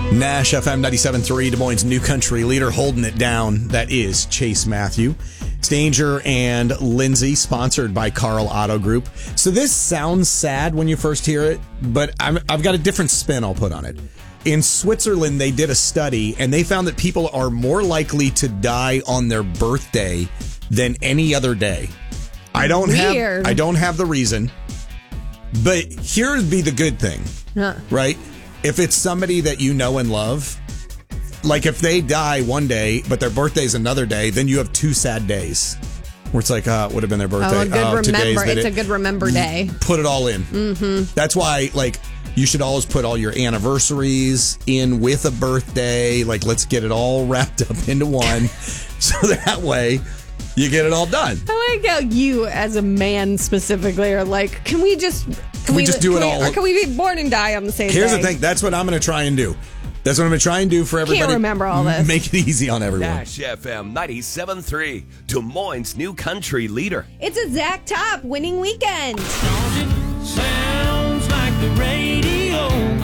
Nash FM 97.3, Des Moines' new country leader, holding it down. That is Chase Matthew. It's Danger and Lindsay, sponsored by Carl Auto Group. So this sounds sad when you first hear it, but I've got a different spin I'll put on it. In Switzerland, they did a study, and they found that people are more likely to die on their birthday than any other day. I don't have the reason, but here would be the good thing, right? If it's somebody that you know and love, like if they die one day, but their birthday's another day, then you have two sad days. Where it's like, it would have been their birthday. It's a good remember day. Put it all in. Mm-hmm. That's why, you should always put all your anniversaries in with a birthday. Let's get it all wrapped up into one. So that way, you get it all done. I like how you, as a man specifically, are like, can we just do it all? Or can we be born and die on the same day? Here's the thing. That's what I'm going to try and do. That's what I'm going to try and do for everybody. Can't remember all this. Make it easy on everyone. Nash FM 97.3, Des Moines' new country leader. It's a Zach Top winning weekend. Sounds like the radio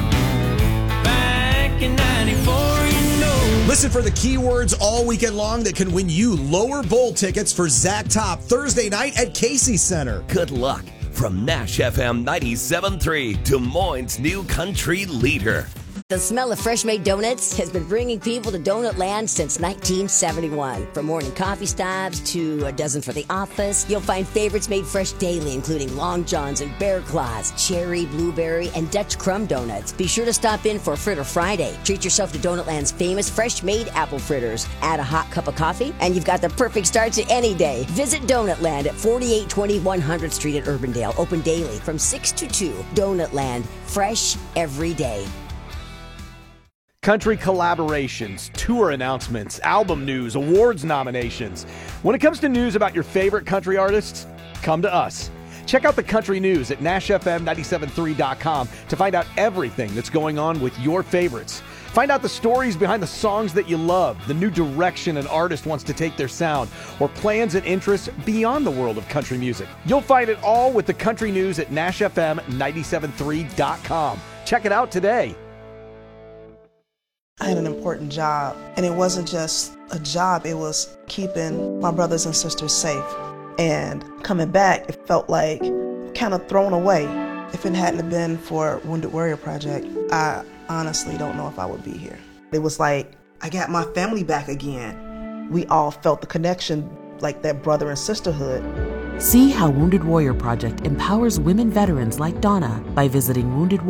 back in 94. Listen for the keywords all weekend long that can win you lower bowl tickets for Zach Top Thursday night at Casey Center. Good luck from Nash FM 97.3, Des Moines' new country leader. The smell of fresh-made donuts has been bringing people to Donut Land since 1971. From morning coffee stops to a dozen for the office, you'll find favorites made fresh daily, including Long Johns and Bear Claws, cherry, blueberry, and Dutch crumb donuts. Be sure to stop in for Fritter Friday. Treat yourself to Donut Land's famous fresh-made apple fritters. Add a hot cup of coffee, and you've got the perfect start to any day. Visit Donut Land at 4820 100th Street at Urbandale. Open daily from 6 to 2. Donut Land, fresh every day. Country collaborations, tour announcements, album news, awards nominations. When it comes to news about your favorite country artists, come to us. Check out the country news at NashFM973.com to find out everything that's going on with your favorites. Find out the stories behind the songs that you love, the new direction an artist wants to take their sound, or plans and interests beyond the world of country music. You'll find it all with the country news at NashFM973.com. Check it out today. I had an important job, and it wasn't just a job, it was keeping my brothers and sisters safe. And coming back, it felt like kind of thrown away. If it hadn't been for Wounded Warrior Project, I honestly don't know if I would be here. It was like, I got my family back again. We all felt the connection, like that brother and sisterhood. See how Wounded Warrior Project empowers women veterans like Donna by visiting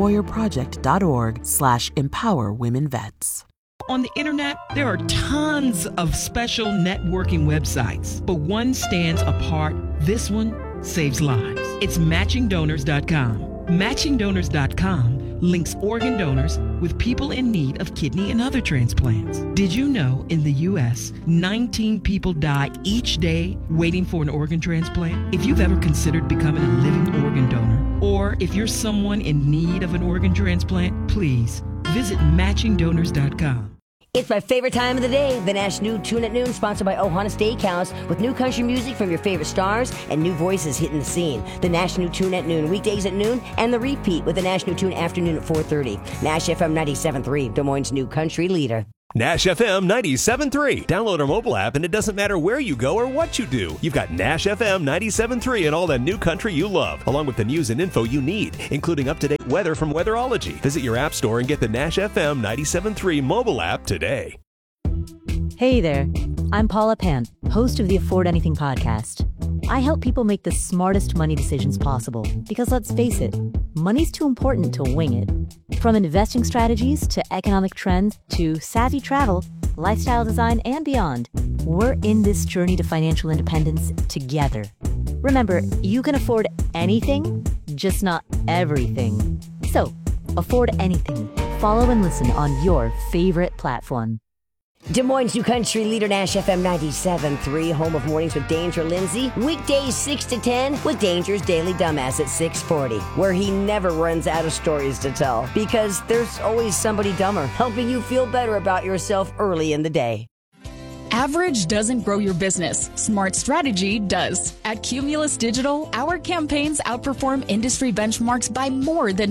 woundedwarriorproject.org/empowerwomenvets. On the internet, there are tons of special networking websites, but one stands apart. This one saves lives. It's matchingdonors.com. Matchingdonors.com links organ donors with people in need of kidney and other transplants. Did you know in the U.S., 19 people die each day waiting for an organ transplant? If you've ever considered becoming a living organ donor, or if you're someone in need of an organ transplant, please visit matchingdonors.com. It's my favorite time of the day, the Nash New Tune at Noon, sponsored by Ohana Steakhouse, with new country music from your favorite stars and new voices hitting the scene. The Nash New Tune at Noon, weekdays at noon, and the repeat with the Nash New Tune afternoon at 4:30. Nash FM 97.3, Des Moines' new country leader. Nash FM 97.3. Download our mobile app and it doesn't matter where you go or what you do. You've got Nash FM 97.3 and all the new country you love, along with the news and info you need, including up-to-date weather from Weatherology. Visit your app store and get the Nash FM 97.3 mobile app today. Hey there, I'm Paula Pant, host of the Afford Anything podcast. I help people make the smartest money decisions possible because, let's face it, money's too important to wing it. From investing strategies to economic trends to savvy travel, lifestyle design, and beyond, we're in this journey to financial independence together. Remember, you can afford anything, just not everything. So, afford anything. Follow and listen on your favorite platform. Des Moines' new country leader, Nash FM 97.3, home of Mornings with Danger Lindsay. Weekdays 6 to 10 with Danger's Daily Dumbass at 6:40, where he never runs out of stories to tell because there's always somebody dumber helping you feel better about yourself early in the day. Average doesn't grow your business. Smart strategy does. At Cumulus Digital, our campaigns outperform industry benchmarks by more than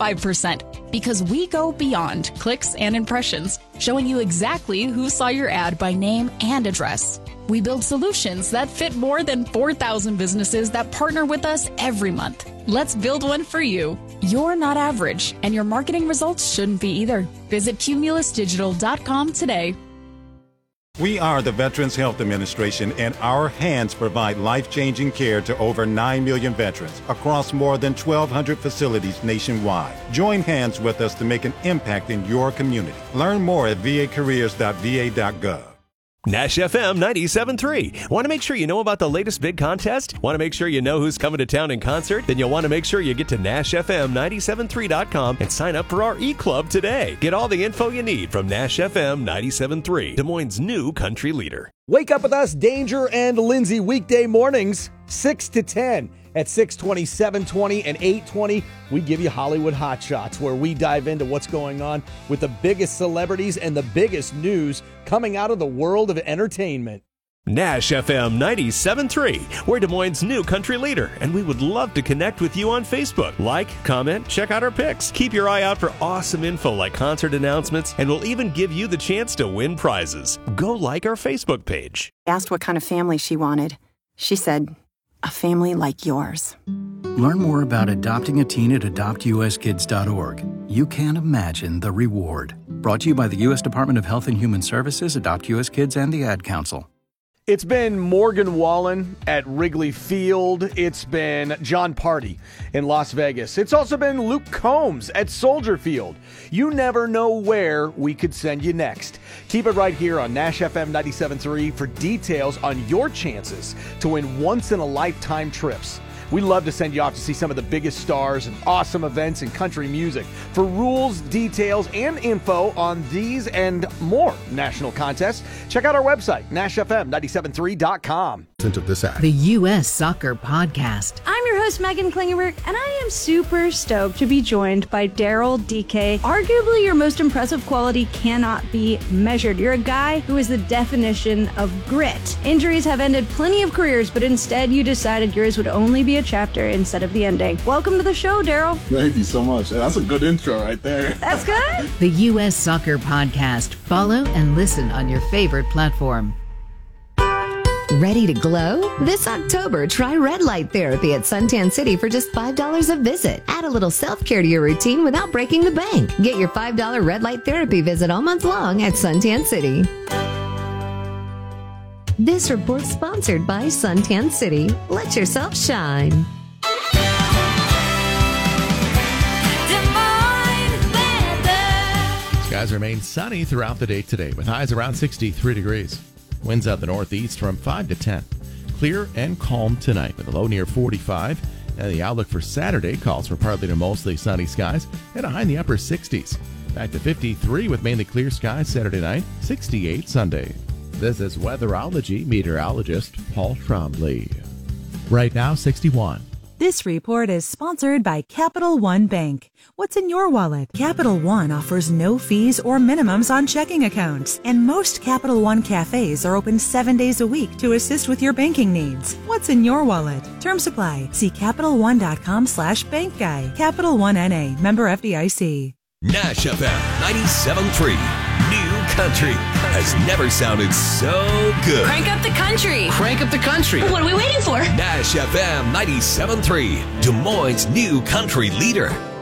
25% because we go beyond clicks and impressions, showing you exactly who saw your ad by name and address. We build solutions that fit more than 4,000 businesses that partner with us every month. Let's build one for you. You're not average, and your marketing results shouldn't be either. Visit cumulusdigital.com today. We are the Veterans Health Administration, and our hands provide life-changing care to over 9 million veterans across more than 1,200 facilities nationwide. Join hands with us to make an impact in your community. Learn more at vacareers.va.gov. Nash FM 97.3. Want to make sure you know about the latest big contest? Want to make sure you know who's coming to town in concert? Then you'll want to make sure you get to NashFM973.com and sign up for our e-club today. Get all the info you need from Nash FM 97.3, Des Moines' new country leader. Wake up with us, Danger and Lindsay, weekday mornings, 6 to 10. At 6:20, 7:20, and 8:20, we give you Hollywood Hot Shots, where we dive into what's going on with the biggest celebrities and the biggest news coming out of the world of entertainment. Nash FM 97.3. We're Des Moines' new country leader, and we would love to connect with you on Facebook. Like, comment, check out our pics. Keep your eye out for awesome info like concert announcements, and we'll even give you the chance to win prizes. Go like our Facebook page. I asked what kind of family she wanted. She said, a family like yours. Learn more about adopting a teen at adoptuskids.org. You can't imagine the reward. Brought to you by the U.S. Department of Health and Human Services, Adopt U.S. Kids, and the Ad Council. It's been Morgan Wallen at Wrigley Field. It's been John Party in Las Vegas. It's also been Luke Combs at Soldier Field. You never know where we could send you next. Keep it right here on Nash FM 97.3 for details on your chances to win once-in-a-lifetime trips. We love to send you off to see some of the biggest stars and awesome events in country music. For rules, details, and info on these and more national contests, check out our website, NashFM973.com. The U.S. Soccer Podcast. I'm your host, Megan Klingenberg, and I am super stoked to be joined by Daryl Dike. Arguably, your most impressive quality cannot be measured. You're a guy who is the definition of grit. Injuries have ended plenty of careers, but instead you decided yours would only be a chapter instead of the ending. Welcome to the show, Daryl. Thank you so much. That's a good intro right there. That's good. The U.S. Soccer Podcast. Follow and listen on your favorite platform. Ready to glow? This October, try red light therapy at Suntan City for just $5 a visit. Add a little self-care to your routine without breaking the bank. Get your $5 red light therapy visit all month long at Suntan City. This report's sponsored by Suntan City. Let yourself shine. Skies remain sunny throughout the day today with highs around 63 degrees. Winds out the northeast from 5 to 10. Clear and calm tonight with a low near 45. And the outlook for Saturday calls for partly to mostly sunny skies and a high in the upper 60s. Back to 53 with mainly clear skies Saturday night, 68 Sunday. This is Weatherology meteorologist Paul Trombley. Right now, 61. This report is sponsored by Capital One Bank. What's in your wallet? Capital One offers no fees or minimums on checking accounts, and most Capital One cafes are open 7 days a week to assist with your banking needs. What's in your wallet? Terms apply. See CapitalOne.com/bankguy. Capital One N.A. Member FDIC. Nash FM 97.3. New country has never sounded so good. Crank up the country. Crank up the country. What are we waiting for? Nash FM 97.3. Des Moines' new country leader.